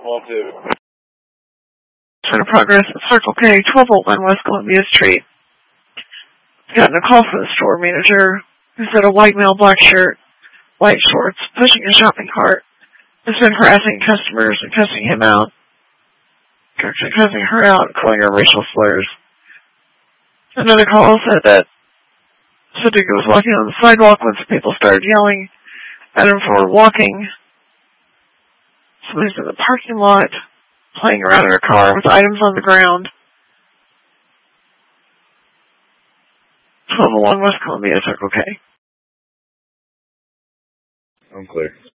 Turn of progress at Circle K, 1201 West Columbia Street. Gotten a call from the store manager who said a white male, black shirt, white shorts, pushing a shopping cart, has been harassing customers and cussing her out, calling her racial slurs. Another call said that Sadiq was walking on the sidewalk when some people started yelling at him for walking. Somebody's in the parking lot playing around in her car with items on the ground. 1201 West Columbia, Circle K. I'm clear.